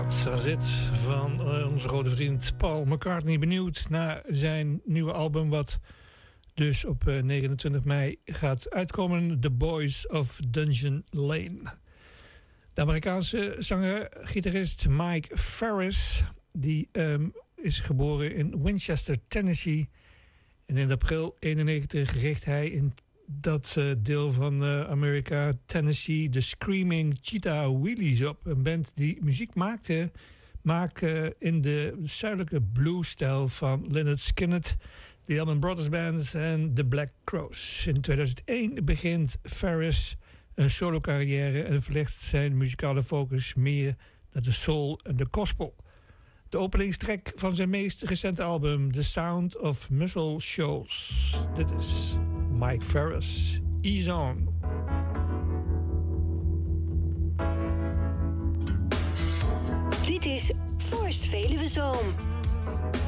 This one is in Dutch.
Dat was het van onze grote vriend Paul McCartney. Benieuwd naar zijn nieuwe album, wat dus op 29 mei gaat uitkomen. The Boys of Dungeon Lane. De Amerikaanse zanger, gitarist Mike Farris, die is geboren in Winchester, Tennessee. En in april 91 richt hij in dat deel van Amerika, Tennessee, de Screaming Cheetah Wheelies op. Een band die muziek maakte in de zuidelijke bluesstijl van Lynyrd Skynyrd, de Allman Brothers Band en de Black Crowes. In 2001 begint Farris een solo carrière en verlegt zijn muzikale focus meer naar de soul en de gospel. De openingstrack van zijn meest recente album, The Sound of Muscle Shoals. Dit is Mike Farris, Ease On. Dit is Forst Veluwe Zoom.